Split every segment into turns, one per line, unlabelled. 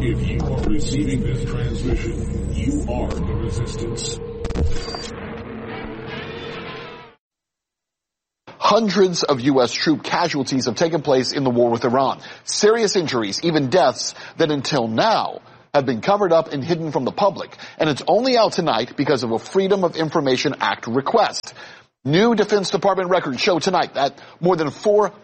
If you are receiving this transmission, you are the resistance.
Hundreds of U.S. troop casualties have taken place in the war with Iran. Serious injuries, even deaths, that until now have been covered up and hidden from the public. And it's only out tonight because of a Freedom of Information Act request. New Defense Department records show tonight that more than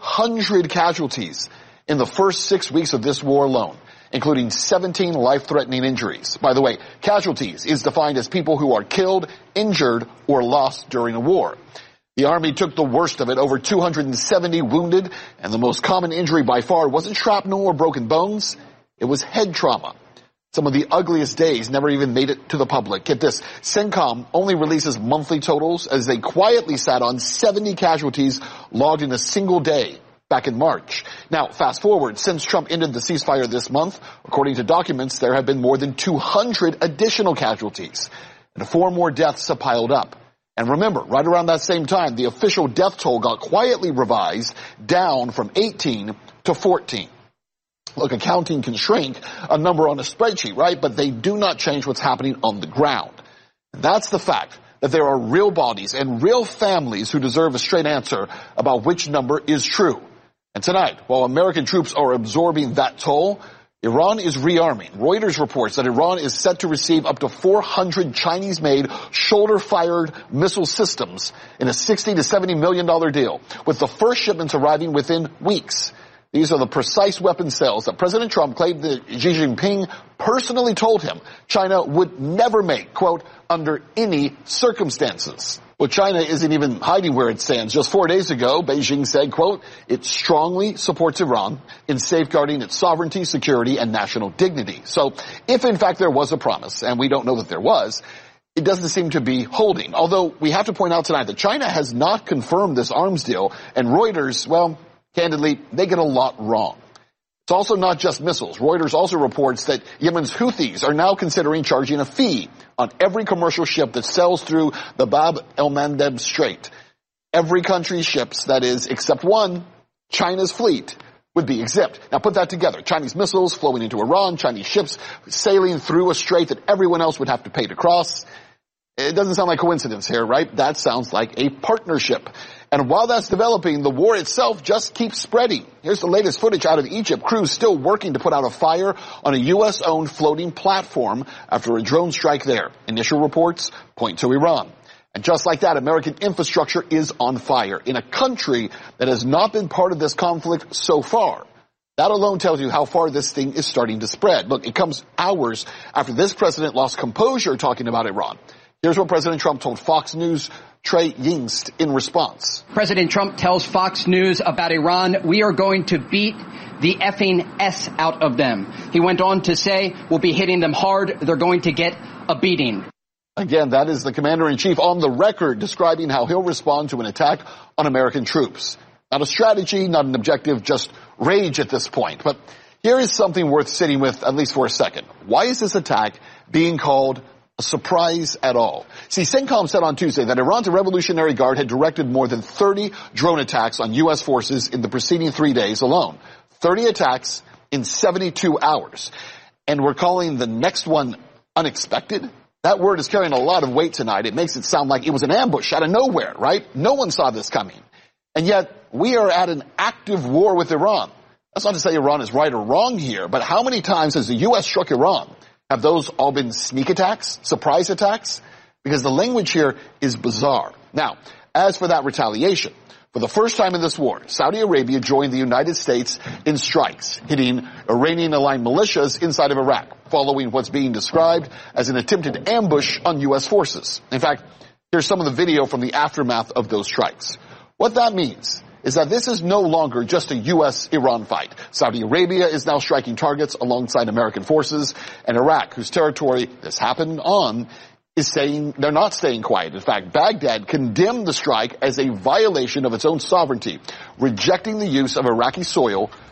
400 casualties in the first 6 weeks of this war alone, including 17 life-threatening injuries. By the way, casualties is defined as people who are killed, injured, or lost during a war. The Army took the worst of it, over 270 wounded, and the most common injury by far wasn't shrapnel or broken bones, it was head trauma. Some of the ugliest days never even made it to the public. Get this, CENTCOM only releases monthly totals as they quietly sat on 70 casualties logged in a single day back in March. Now, fast forward, since Trump ended the ceasefire this month, according to documents, there have been more than 200 additional casualties, and 4 more deaths have piled up. And remember, right around that same time, the official death toll got quietly revised down from 18 to 14. Look, accounting can shrink a number on a spreadsheet, right? But they do not change what's happening on the ground. And that's the fact that there are real bodies and real families who deserve a straight answer about which number is true. And tonight, while American troops are absorbing that toll, Iran is rearming. Reuters reports that Iran is set to receive up to 400 Chinese-made shoulder-fired missile systems in a $60 to $70 million deal, with the first shipments arriving within weeks. These are the precise weapon sales that President Trump claimed that Xi Jinping personally told him China would never make, quote, under any circumstances. Well, China isn't even hiding where it stands. Just 4 days ago, Beijing said, quote, it strongly supports Iran in safeguarding its sovereignty, security, and national dignity. So if, in fact, there was a promise, and we don't know that there was, it doesn't seem to be holding. Although we have to point out tonight that China has not confirmed this arms deal, and Reuters, well, candidly, they get a lot wrong. It's also not just missiles. Reuters also reports that Yemen's Houthis are now considering charging a fee on every commercial ship that sails through the Bab el-Mandeb Strait. Every country's ships, that is, except one, China's fleet, would be exempt. Now put that together. Chinese missiles flowing into Iran, Chinese ships sailing through a strait that everyone else would have to pay to cross. It doesn't sound like coincidence here, right? That sounds like a partnership. And while that's developing, the war itself just keeps spreading. Here's the latest footage out of Egypt. Crews still working to put out a fire on a U.S.-owned floating platform after a drone strike there. Initial reports point to Iran. And just like that, American infrastructure is on fire in a country that has not been part of this conflict so far. That alone tells you how far this thing is starting to spread. Look, it comes hours after this president lost composure talking about Iran. Here's what President Trump told Fox News' Trey Yingst in response.
President Trump tells Fox News about Iran, we are going to beat the effing S out of them. He went on to say, we'll be hitting them hard. They're going to get a beating.
Again, that is the commander-in-chief on the record describing how he'll respond to an attack on American troops. Not a strategy, not an objective, just rage at this point. But here is something worth sitting with at least for a second. Why is this attack being called a surprise at all? See, CENTCOM said on Tuesday that Iran's Revolutionary Guard had directed more than 30 drone attacks on U.S. forces in the preceding 3 days alone. 30 attacks in 72 hours. And we're calling the next one unexpected? That word is carrying a lot of weight tonight. It makes it sound like it was an ambush out of nowhere, right? No one saw this coming. And yet, we are at an active war with Iran. That's not to say Iran is right or wrong here, but how many times has the U.S. struck Iran? Have those all been sneak attacks, surprise attacks? Because the language here is bizarre. Now, as for that retaliation, for the first time in this war, Saudi Arabia joined the United States in strikes, hitting Iranian-aligned militias inside of Iraq, following what's being described as an attempted ambush on U.S. forces. In fact, here's some of the video from the aftermath of those strikes. What that means is that this is no longer just a U.S.-Iran fight. Saudi Arabia is now striking targets alongside American forces, and Iraq, whose territory this happened on, is saying they're not staying quiet. In fact, Baghdad condemned the strike as a violation of its own sovereignty, rejecting the use of Iraqi soil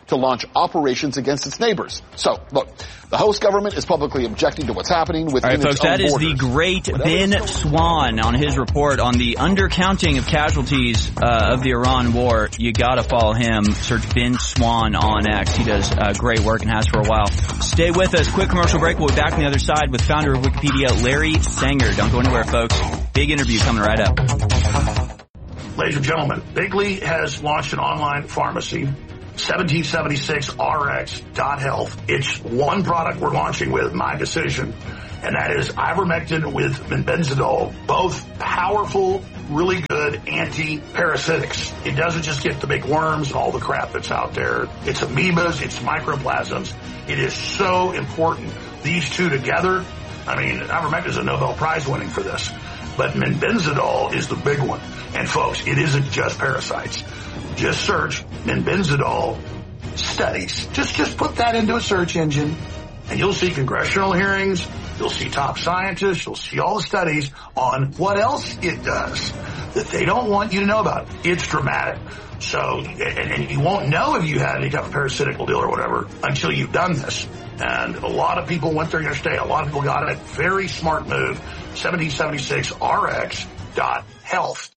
to launch operations against its neighbors. So, look, the host government is publicly objecting to what's happening within its own borders.
All right, folks, that is the great Ben Swann on his report on the undercounting of casualties of the Iran war. You gotta follow him. Search Ben Swann on X. He does great work and has for a while. Stay with us. Quick commercial break. We'll be back on the other side with founder of Wikipedia, Larry Sanger. Don't go anywhere, folks. Big interview coming right up.
Ladies and gentlemen, Bigley has launched an online pharmacy, 1776rx.health. It's one product we're launching with, my decision, and that is ivermectin with menbenzidol, both powerful, really good anti-parasitics. It doesn't just get the big worms and all the crap that's out there. It's amoebas, it's microplasms. It is so important. These two together, I mean, ivermectin is a Nobel Prize winning for this, but menbenzidol is the big one. And folks, it isn't just parasites. Just search menbenzidol studies. Just put that into a search engine and you'll see congressional hearings. You'll see top scientists. You'll see all the studies on what else it does that they don't want you to know about. It's dramatic. So, and you won't know if you had any type of parasitical deal or whatever until you've done this. And a lot of people went there yesterday. A lot of people got it. Very smart move. 1776rx.health.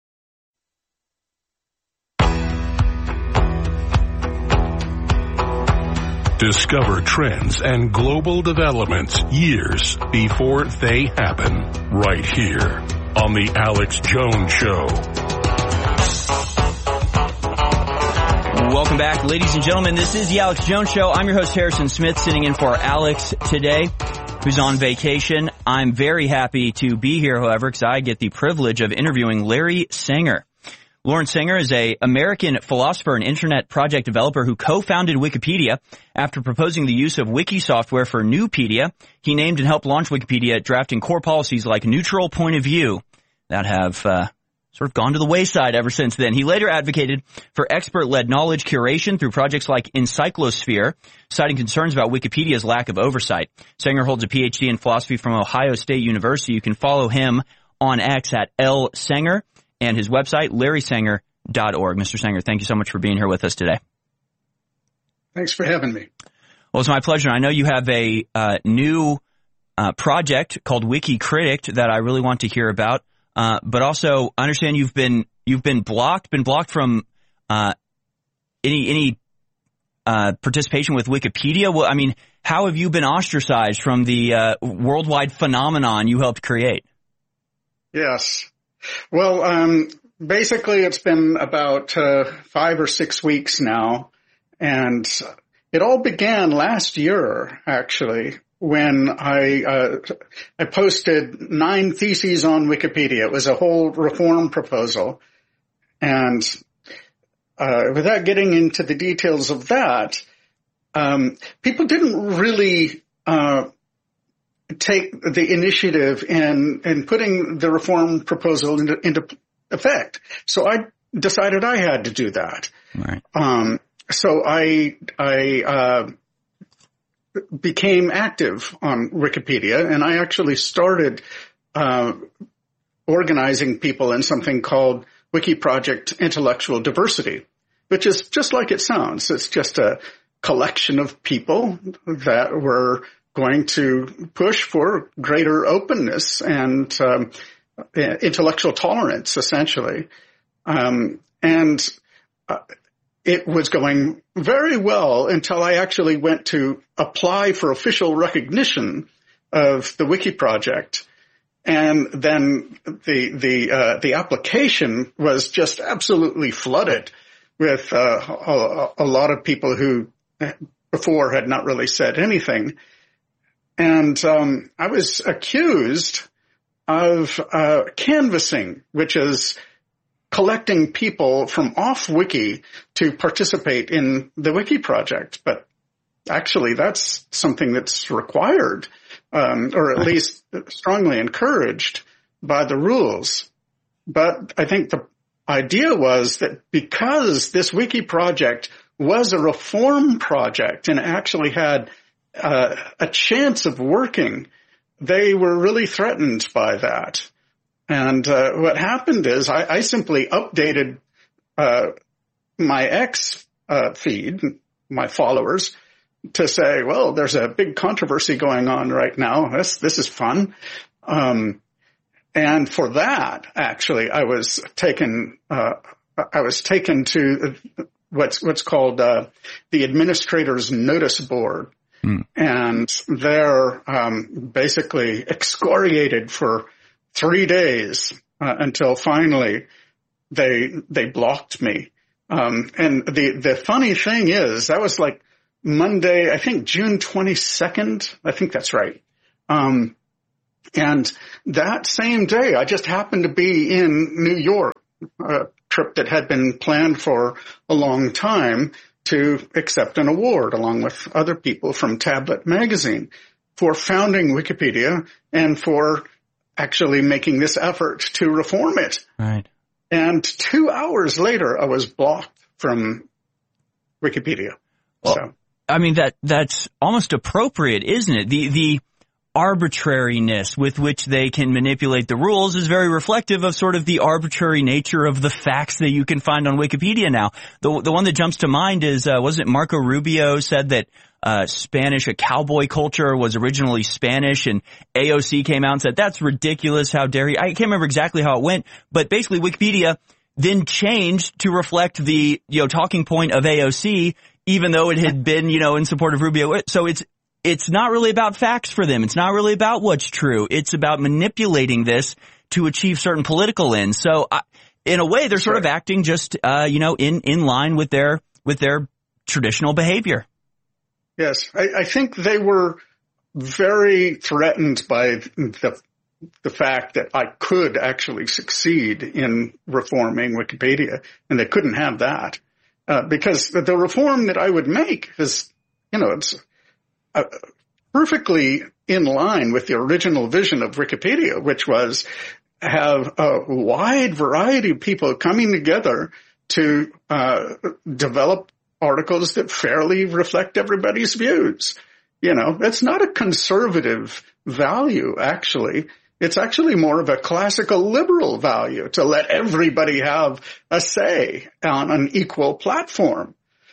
Discover trends and global developments years before they happen, right here on The Alex Jones Show.
Welcome back, ladies and gentlemen. This is The Alex Jones Show. I'm your host, Harrison Smith, sitting in for Alex today, who's on vacation. I'm very happy to be here, however, because I get the privilege of interviewing Larry Sanger. Lawrence Sanger is an American philosopher and internet project developer who co-founded Wikipedia. After proposing the use of wiki software for Nupedia, he named and helped launch Wikipedia, drafting core policies like neutral point of view that have sort of gone to the wayside ever since then. He later advocated for expert-led knowledge curation through projects like Encyclosphere, citing concerns about Wikipedia's lack of oversight. Sanger holds a PhD in philosophy from Ohio State University. You can follow him on X at @LSanger. And his website, larrysanger.org. Mr. Sanger, thank you so much for being here with us today.
Thanks for having me.
Well, it's my pleasure. I know you have a new project called WikiCritic that I really want to hear about. But also, I understand you've been blocked from any participation with Wikipedia. Well, I mean, how have you been ostracized from the worldwide phenomenon you helped create?
Yes. Well, basically it's been about 5 or 6 weeks now, and it all began last year, actually, when I posted 9 theses on Wikipedia. It was a whole reform proposal, and without getting into the details of that, people didn't really take the initiative in putting the reform proposal into effect. So I decided I had to do that.
Right.
So I became active on Wikipedia, and I actually started organizing people in something called Wiki Project Intellectual Diversity, which is just like it sounds. It's just a collection of people that were going to push for greater openness and intellectual tolerance, essentially. It was going very well until I actually went to apply for official recognition of the Wiki Project. And then the application was just absolutely flooded with a lot of people who before had not really said anything. And I was accused of canvassing, which is collecting people from off Wiki to participate in the Wiki Project. But actually, that's something that's required, or at least strongly encouraged by the rules. But I think the idea was that because this Wiki Project was a reform project and actually had a chance of working, they were really threatened by that. And what happened is I simply updated my X feed my followers to say, well, there's a big controversy going on right now. This is fun. And for that, actually, I was taken to what's called the administrator's notice board. And they're basically excoriated for 3 days until finally they blocked me. And the funny thing is, that was like Monday, I think June 22nd. I think that's right. And that same day, I just happened to be in New York, a trip that had been planned for a long time to accept an award along with other people from Tablet Magazine for founding Wikipedia and for actually making this effort to reform it.
Right.
And 2 hours later, I was blocked from Wikipedia.
Well,
so,
I mean, that's almost appropriate, isn't it? The arbitrariness with which they can manipulate the rules is very reflective of sort of the arbitrary nature of the facts that you can find on Wikipedia now. The one that jumps to mind is, wasn't it Marco Rubio said that Spanish, a cowboy culture, was originally Spanish, and AOC came out and said, that's ridiculous, how dare you? I can't remember exactly how it went, but basically Wikipedia then changed to reflect the, talking point of AOC, even though it had been, in support of Rubio. So it's not really about facts for them. It's not really about what's true. It's about manipulating this to achieve certain political ends. So in a way, they're sort of acting just, in line with their traditional behavior.
Yes. I think they were very threatened by the fact that I could actually succeed in reforming Wikipedia, and they couldn't have that. Because the reform that I would make is, it's perfectly in line with the original vision of Wikipedia, which was have a wide variety of people coming together to develop articles that fairly reflect everybody's views. It's not a conservative value, actually. It's actually more of a classical liberal value to let everybody have a say on an equal platform.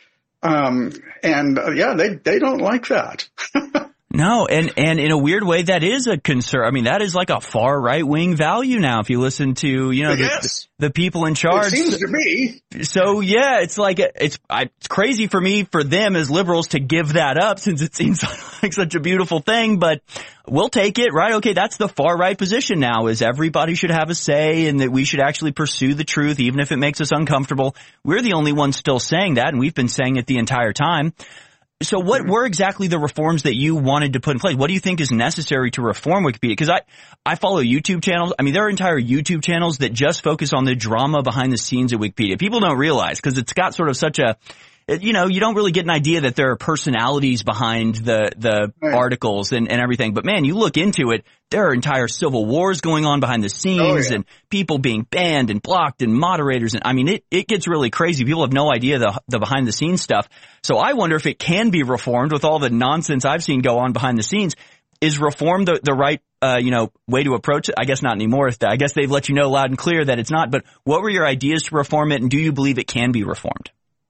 They don't like that.
No, and in a weird way, that is a concern. I mean, that is like a far right wing value now. If you listen to, the people in charge.
It seems to me.
So yeah, it's like, it's crazy for me, for them as liberals to give that up, since it seems like such a beautiful thing, but we'll take it, right? Okay, that's the far right position now, is everybody should have a say and that we should actually pursue the truth, even if it makes us uncomfortable. We're the only ones still saying that, and we've been saying it the entire time. So what were exactly the reforms that you wanted to put in place? What do you think is necessary to reform Wikipedia? Because I follow YouTube channels. I mean, there are entire YouTube channels that just focus on the drama behind the scenes of Wikipedia. People don't realize, because it's got sort of such a, you don't really get an idea that there are personalities behind the articles and everything. But man, you look into it, there are entire civil wars going on behind the scenes, and people being banned and blocked and moderators. And I mean, it gets really crazy. People have no idea the behind the scenes stuff. So I wonder if it can be reformed with all the nonsense I've seen go on behind the scenes. Is reform the right, way to approach it? I guess not anymore. I guess they've let you know loud and clear that it's not. But what were your ideas to reform it, and do you believe it can be reformed?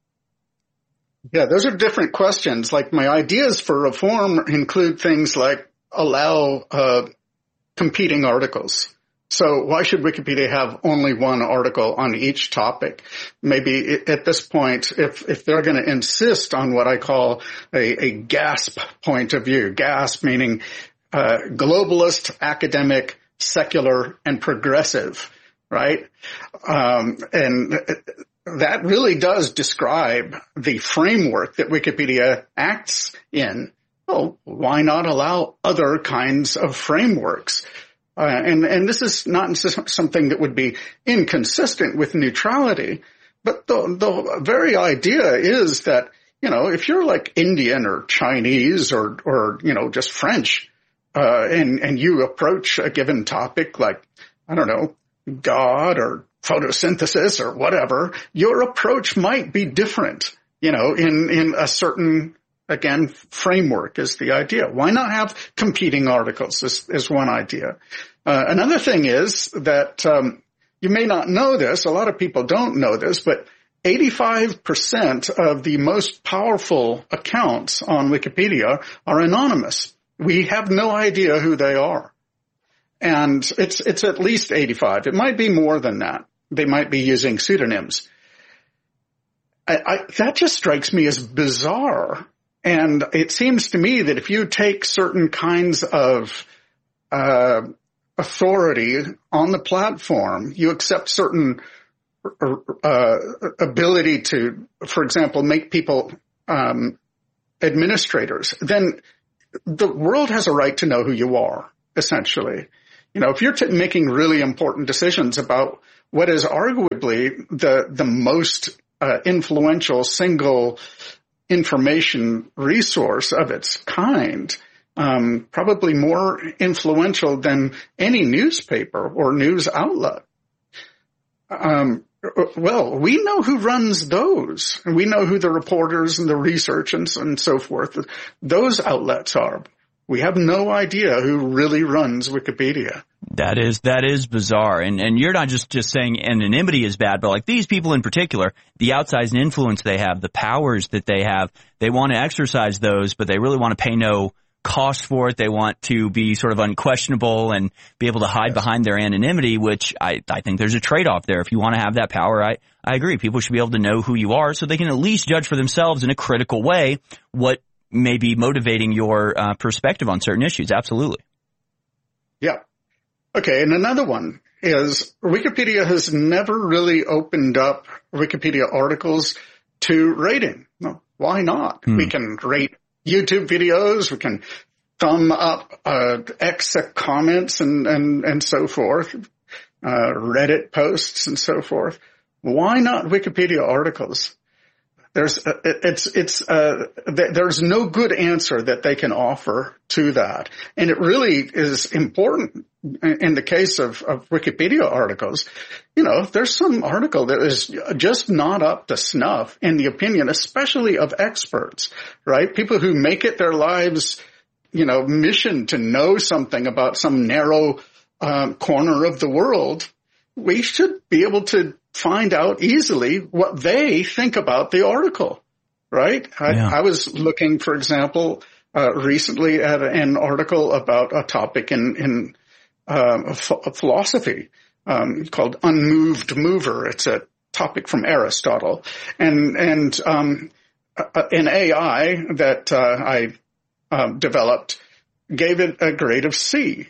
Yeah, those are different questions. Like, my ideas for reform include things like allow competing articles. So why should Wikipedia have only one article on each topic? Maybe at this point, if they're going to insist on what I call a GASP point of view, GASP meaning globalist, academic, secular, and progressive, right? And that really does describe the framework that Wikipedia acts in. Oh, why not allow other kinds of frameworks? And this is not something that would be inconsistent with neutrality, but the very idea is that, if you're like Indian or Chinese or just French, and you approach a given topic like, I don't know, God or photosynthesis or whatever, your approach might be different, in a certain, again, framework is the idea. Why not have competing articles is one idea. Another thing is that, you may not know this, a lot of people don't know this, but 85% of the most powerful accounts on Wikipedia are anonymous. We have no idea who they are. And it's at least 85. It might be more than that. They might be using pseudonyms. That just strikes me as bizarre. And it seems to me that if you take certain kinds of authority on the platform, you accept certain ability to, for example, make people administrators, then the world has a right to know who you are, essentially. You know, if you're making really important decisions about what is arguably the most influential single information resource of its kind, probably more influential than any newspaper or news outlet. Well, we know who runs those. We know who the reporters and the research and so forth, those outlets are. We have no idea who really runs Wikipedia.
That is bizarre. And you're not just saying anonymity is bad, but like these people in particular, the outsized influence they have, the powers that they have, they want to exercise those, but they really want to pay no cost for it. They want to be sort of unquestionable and be able to hide behind their anonymity, which I think there's a trade-off there. If you want to have that power, I agree. People should be able to know who you are so they can at least judge for themselves in a critical way what may be motivating your perspective on certain issues. Absolutely.
Yeah. Okay, and another one is Wikipedia has never really opened up Wikipedia articles to rating. No, why not? We can rate YouTube videos, we can thumb up X comments and so forth, Reddit posts and so forth. Why not Wikipedia articles? There's no good answer that they can offer to that. And it really is important in the case of Wikipedia articles. You know, there's some article that is just not up to snuff in the opinion, especially of experts, right? People who make it their lives, you know, mission to know something about some narrow corner of the world. We should be able to find out easily what they think about the article, right? I was looking, for example, recently at an article about a topic in philosophy called unmoved mover. It's a topic from Aristotle, and an AI that I developed gave it a grade of C.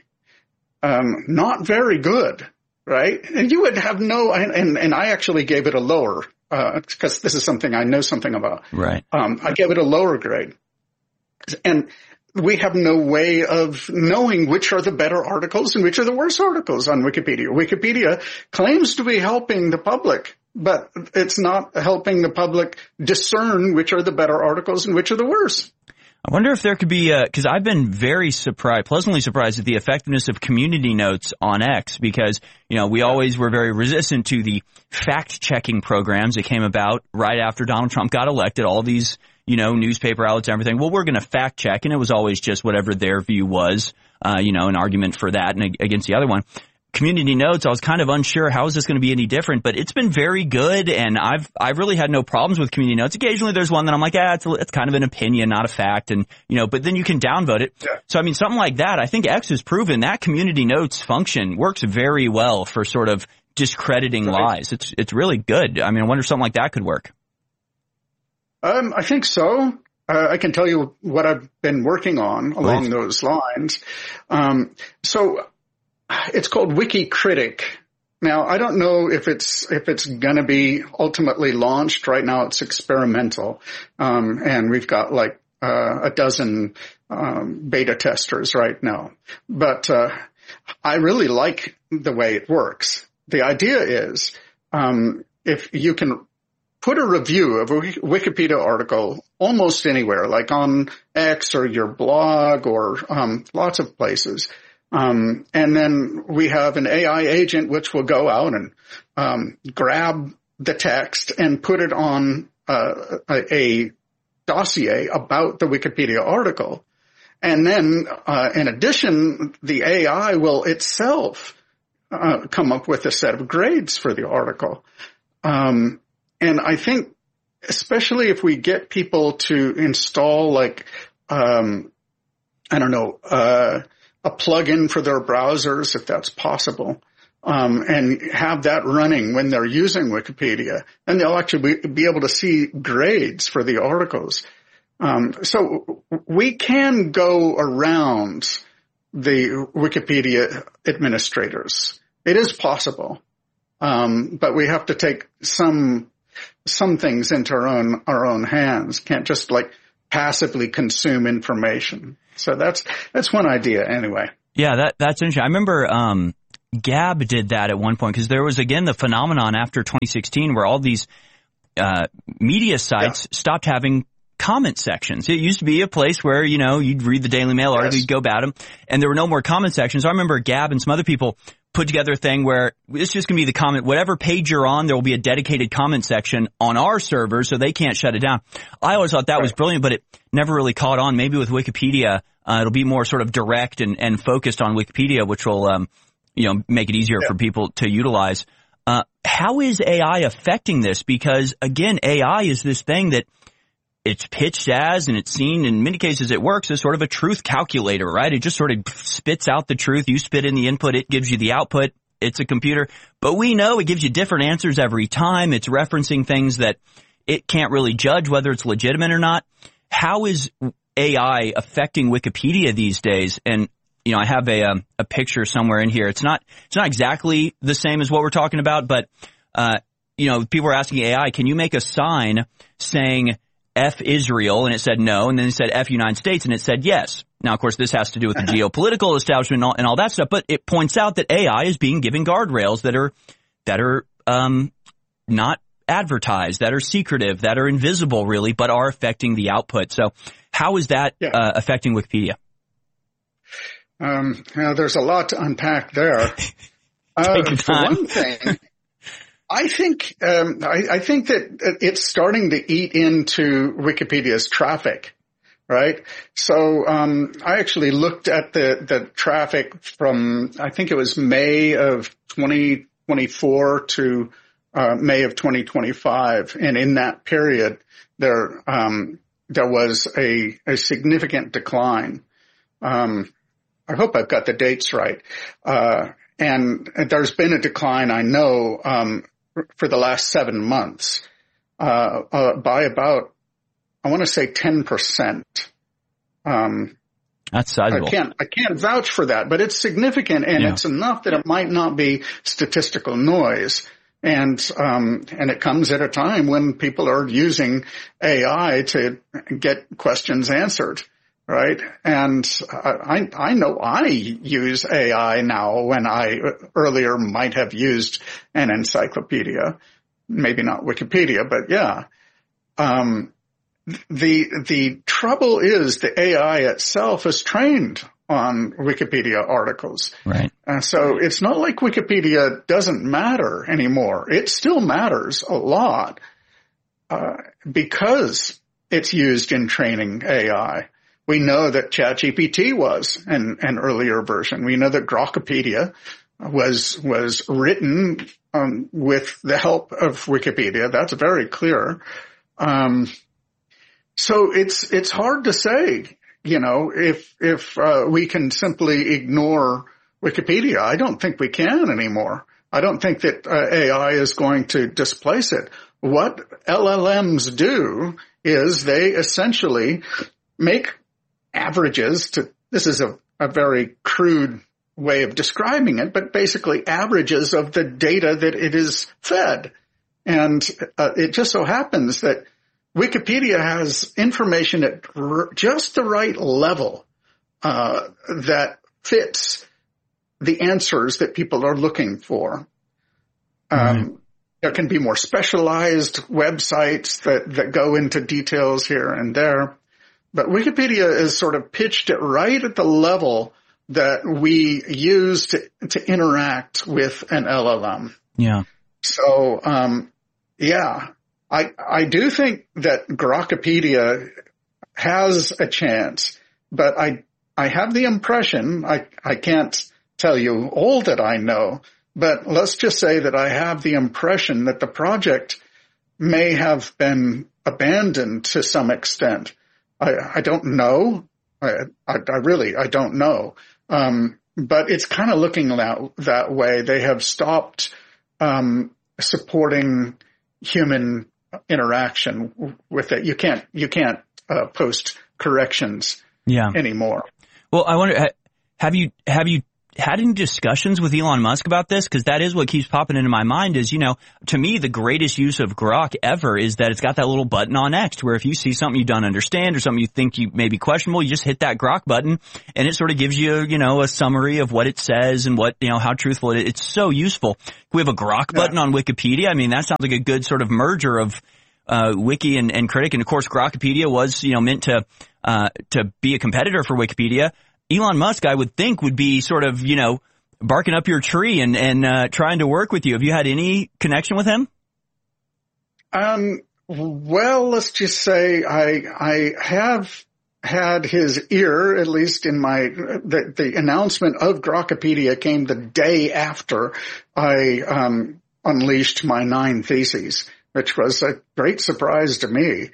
Not very good. Right? And you would have and I actually gave it a lower, because this is something I know something about.
Right.
I gave it a lower grade. And we have no way of knowing which are the better articles and which are the worst articles on Wikipedia. Wikipedia claims to be helping the public, but it's not helping the public discern which are the better articles and which are the worst.
I wonder if there could be because I've been very pleasantly surprised at the effectiveness of community notes on X, because, you know, we always were very resistant to the fact-checking programs that came about right after Donald Trump got elected. All these, you know, newspaper outlets and everything. Well, we're going to fact-check, and it was always just whatever their view was, you know, an argument for that and against the other one. Community notes, I was kind of unsure how is this going to be any different, but it's been very good, and I've really had no problems with community notes. Occasionally there's one that I'm like, it's kind of an opinion, not a fact, and, you know, but then you can downvote it. Yeah. So I mean, something like that, I think X has proven that community notes function works very well for sort of discrediting lies. It's really good. I mean, I wonder if something like that could work.
I think so. I can tell you what I've been working on along those lines. It's called WikiCritic. Now, I don't know if it's going to be ultimately launched. Right now, it's experimental. And we've got like a dozen beta testers right now. But I really like the way it works. The idea is if you can put a review of a Wikipedia article almost anywhere, like on X or your blog or lots of places, and then we have an AI agent which will go out and grab the text and put it on a dossier about the Wikipedia article. And then, in addition, the AI will itself come up with a set of grades for the article. And And I think, especially if we get people to install like, a plugin for their browsers, if that's possible, and have that running when they're using Wikipedia, then they'll actually be able to see grades for the articles. So we can go around the Wikipedia administrators. It is possible. But we have to take some things into our own hands. Can't just like passively consume information. So that's one idea anyway.
Yeah, that's interesting. I remember, Gab did that at one point because there was again the phenomenon after 2016 where all these, media sites stopped having comment sections. It used to be a place where, you'd read the Daily Mail article, you'd go about them, and there were no more comment sections. I remember Gab and some other people put together a thing where it's just going to be the comment, whatever page you're on, there will be a dedicated comment section on our server so they can't shut it down. I always thought that was brilliant, but it never really caught on. Maybe with Wikipedia, it'll be more sort of direct and focused on Wikipedia, which will, make it easier for people to utilize. How is AI affecting this? Because again, AI is this thing that it's pitched as, and it's seen in many cases it works as sort of a truth calculator, right? It just sort of spits out the truth. You spit in the input, it gives you the output. It's a computer. But we know it gives you different answers every time. It's referencing things that it can't really judge whether it's legitimate or not. How is AI affecting Wikipedia these days? And, I have a picture somewhere in here. It's not exactly the same as what we're talking about, but, people are asking AI, can you make a sign saying F Israel, and it said no, and then it said F United States, and it said yes. Now, of course, this has to do with the geopolitical establishment and all that stuff, but it points out that AI is being given guardrails that are not advertised, that are secretive, that are invisible, really, but are affecting the output. So how is that affecting Wikipedia?
There's a lot to unpack there. For one thing, I think that it's starting to eat into Wikipedia's traffic, right? So, I actually looked at the traffic from, I think it was May of 2024 to, May of 2025. And in that period, there was a significant decline. I hope I've got the dates right. And there's been a decline, I know, for the last 7 months, by about, I want to say 10%.
That's sizable.
I can't vouch for that, but it's significant, and it's enough that it might not be statistical noise. And it comes at a time when people are using AI to get questions answered. Right. And I know I use AI now when I earlier might have used an encyclopedia, maybe not Wikipedia, but yeah. The trouble is the AI itself is trained on Wikipedia articles.
Right.
So it's not like Wikipedia doesn't matter anymore. It still matters a lot, because it's used in training AI. We know that ChatGPT was an earlier version. We know that Grokopedia was written with the help of Wikipedia. That's very clear. So it's hard to say, if we can simply ignore Wikipedia. I don't think we can anymore. I don't think that AI is going to displace it. What LLMs do is they essentially make averages this is a very crude way of describing it, but basically averages of the data that it is fed. And it just so happens that Wikipedia has information at just the right level that fits the answers that people are looking for. There can be more specialized websites that go into details here and there. But Wikipedia is sort of pitched it right at the level that we use to interact with an LLM.
Yeah.
So, I do think that Grokopedia has a chance, but I have the impression, I can't tell you all that I know, but let's just say that I have the impression that the project may have been abandoned to some extent. I don't know. I don't know. But it's kind of looking that way. They have stopped supporting human interaction with it. You can't post corrections anymore.
Well, I wonder, have you had any discussions with Elon Musk about this? Because that is what keeps popping into my mind is, to me, the greatest use of Grok ever is that it's got that little button on X where if you see something you don't understand or something you think you may be questionable, you just hit that Grok button and it sort of gives you, a summary of what it says and what, how truthful it is. It's so useful. We have a Grok button on Wikipedia. I mean, that sounds like a good sort of merger of Wiki and Critic. And of course, Grokipedia was, meant to be a competitor for Wikipedia. Elon Musk, I would think, would be sort of, barking up your tree and trying to work with you. Have you had any connection with him?
Well, let's just say I have had his ear, at least in the announcement of Grokipedia came the day after I unleashed my 9 theses, which was a great surprise to me.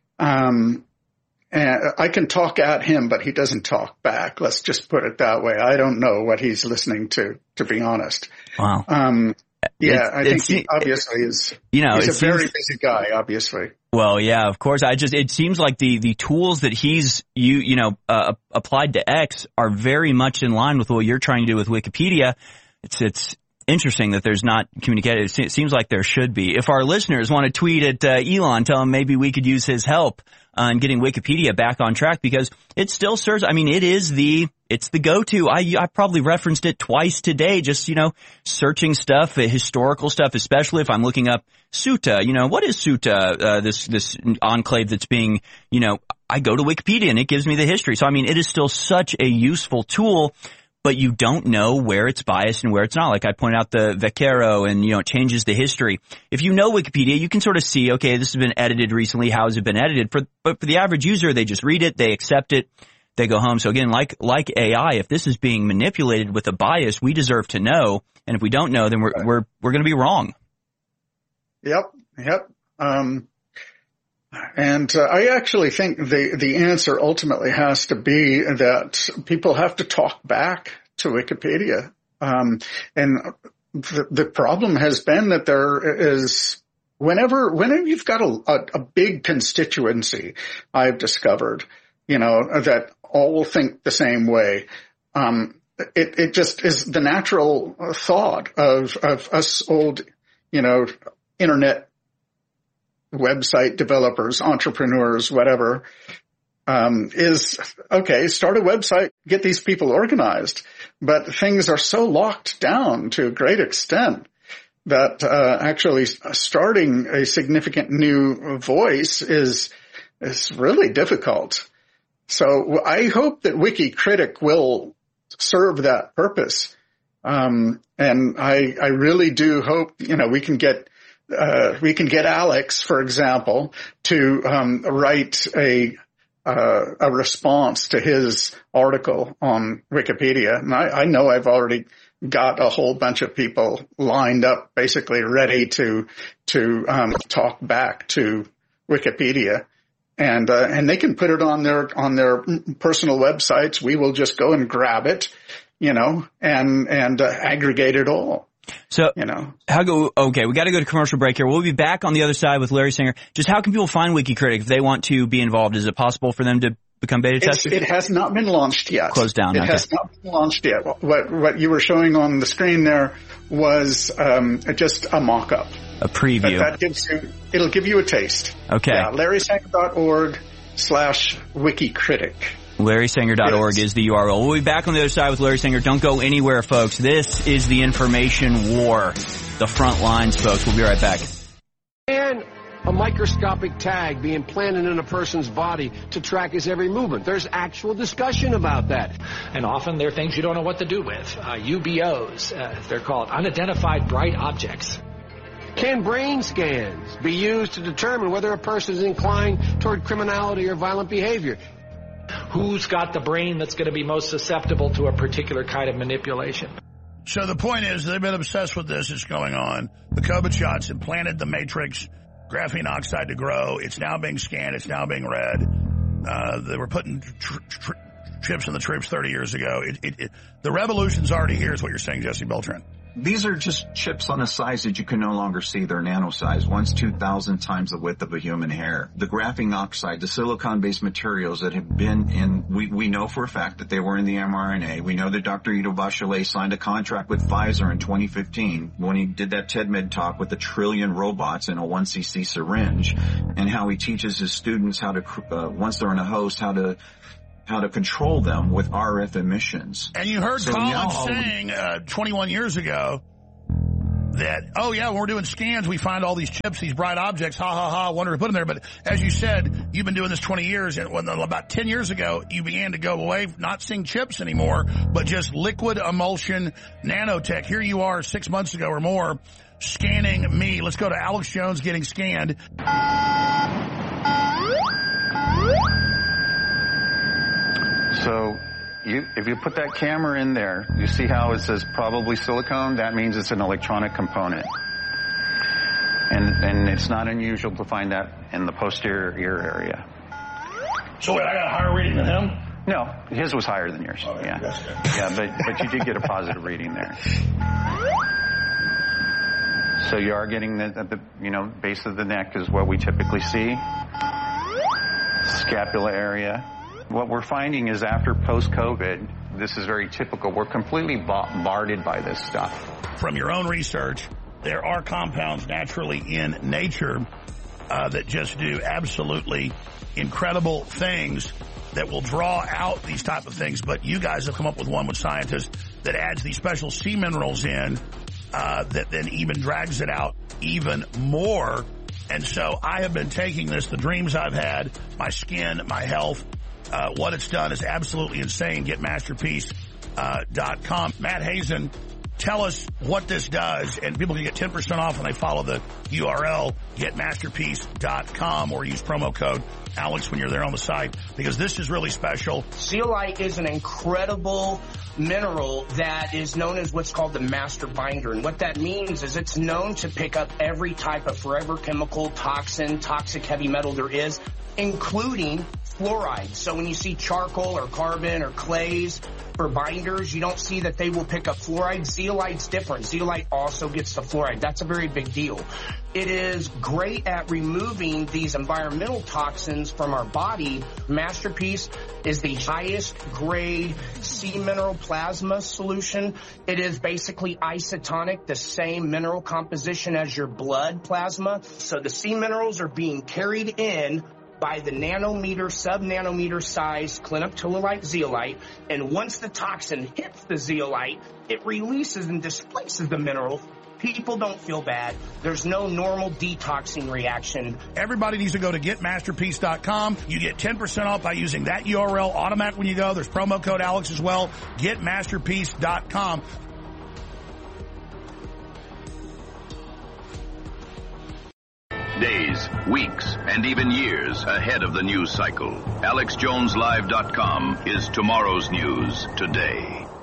And I can talk at him, but he doesn't talk back. Let's just put it that way. I don't know what he's listening to be honest.
Wow.
I think he obviously is. He's a very busy guy, obviously.
Well, yeah, of course. It seems like the tools that he's applied to X are very much in line with what you're trying to do with Wikipedia. It's interesting that there's not communicated. It seems like there should be. If our listeners want to tweet at Elon, tell him maybe we could use his help in getting Wikipedia back on track because it still serves. I mean, it's the go-to. I probably referenced it twice today, just, searching stuff, historical stuff, especially if I'm looking up Sutta. What is Sutta? This enclave that's being, I go to Wikipedia and it gives me the history. So, I mean, it is still such a useful tool. But you don't know where it's biased and where it's not. Like I point out the Vecchero and, it changes the history. If you know Wikipedia, you can sort of see, okay, this has been edited recently. How has it been edited? But for the average user, they just read it, they accept it, they go home. So again, like AI, if this is being manipulated with a bias, we deserve to know. And if we don't know, then we're going to be wrong.
Yep. And I actually think the answer ultimately has to be that people have to talk back to Wikipedia. And the problem has been that there is whenever you've got a big constituency, I've discovered, that all think the same way. It just is the natural thought of us old, internet website developers, entrepreneurs, whatever, is okay, start a website, get these people organized. But things are so locked down to a great extent that actually starting a significant new voice is really difficult. So I hope that WikiCritic will serve that purpose. And I really do hope, we can get Alex, for example, to write a response to his article on Wikipedia. And I know I've already got a whole bunch of people lined up, basically ready to talk back to Wikipedia, and they can put it on their personal websites. We will just go and grab it, and aggregate it all.
So, okay, we got to go to commercial break here. We'll be back on the other side with Larry Sanger. Just how can people find WikiCritic if they want to be involved? Is it possible for them to become beta testers?
It has not been launched yet.
Closed down.
It has not been launched yet. What you were showing on the screen there was just a mock-up.
A preview.
It'll give you a taste.
Okay.
Yeah, LarrySanger.org/WikiCritic.
LarrySanger.org is the URL. We'll be back on the other side with Larry Sanger. Don't go anywhere, folks. This is the information war. The front lines, folks. We'll be right back.
And a microscopic tag be implanted in a person's body to track his every movement. There's actual discussion about that.
And often there are things you don't know what to do with. UBOs, they're called unidentified bright objects.
Can brain scans be used to determine whether a person is inclined toward criminality or violent behavior?
Who's got the brain that's going to be most susceptible to a particular kind of manipulation?
So the point is they've been obsessed with this. It's going on. The COVID shots implanted the matrix graphene oxide to grow. It's now being scanned. It's now being read. They were putting chips in the troops 30 years ago. The revolution's already here is what you're saying, Jesse Beltran.
These are just chips on a size that you can no longer see. They're nano size, once 2,000 times the width of a human hair. The graphene oxide, the silicon-based materials that have been in, we know for a fact that they were in the mRNA. We know that Dr. Ido Bachelet signed a contract with Pfizer in 2015 when he did that TEDMed talk with 1 trillion robots in a 1cc syringe, and how he teaches his students how to, once they're in a host, how to control them with RF emissions.
And you heard Colin saying 21 years ago that, oh yeah, when we're doing scans, we find all these chips, these bright objects, ha ha ha, wonder to put them there. But as you said, you've been doing this 20 years, and about 10 years ago, you began to go away, not seeing chips anymore, but just liquid emulsion nanotech. Here you are 6 months ago or more, scanning me. Let's go to Alex Jones getting scanned.
So if you put that camera in there, you see how it says probably silicone? That means it's an electronic component. And it's not unusual to find that in the posterior ear area.
So wait, I got a higher reading than him?
No, his was higher than yours.
Oh,
yeah.
That's good.
Yeah, but you did get a positive reading there. So you are getting the base of the neck is what we typically see. Scapula area. What we're finding is after post-COVID, this is very typical. We're completely bombarded by this stuff.
From your own research, there are compounds naturally in nature that just do absolutely incredible things that will draw out these type of things. But you guys have come up with one with scientists that adds these special sea minerals in that then even drags it out even more. And so I have been taking this, the dreams I've had, my skin, my health. What it's done is absolutely insane. Get masterpiece.com. Matt Hazen, tell us what this does, and people can get 10% off when they follow the URL, getmasterpiece.com, or use promo code Alex when you're there on the site, because this is really special.
Zeolite is an incredible mineral that is known as what's called the master binder. And what that means is it's known to pick up every type of forever chemical, toxin, toxic heavy metal there is, including fluoride. So when you see charcoal or carbon or clays for binders, you don't see that they will pick up fluoride. Zeolite's different. Zeolite also gets the fluoride. That's a very big deal. It is great at removing these environmental toxins from our body. Masterpiece is the highest grade sea mineral plasma solution. It is basically isotonic, the same mineral composition as your blood plasma. So the sea minerals are being carried in by the nanometer, sub-nanometer size clinoptilolite zeolite, and once the toxin hits the zeolite, it releases and displaces the mineral. People don't feel bad. There's no normal detoxing reaction.
Everybody needs to go to getmasterpiece.com. You get 10% off by using that URL automatic when you go. There's promo code Alex as well. Getmasterpiece.com.
Days, weeks, and even years ahead of the news cycle. AlexJonesLive.com is tomorrow's news today.